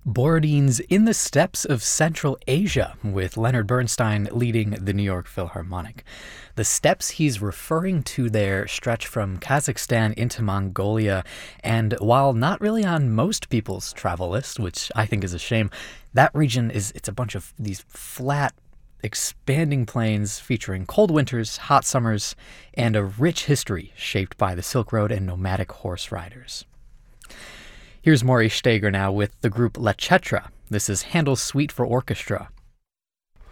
Borodin's In the Steppes of Central Asia, with Leonard Bernstein leading the New York Philharmonic. The steppes he's referring to there stretch from Kazakhstan into Mongolia, and while not really on most people's travel list, which I think is a shame, that region it's a bunch of these flat, expanding plains featuring cold winters, hot summers, and a rich history shaped by the Silk Road and nomadic horse riders. Here's Maurice Steger now with the group La Cetra. This is Handel's Suite for Orchestra,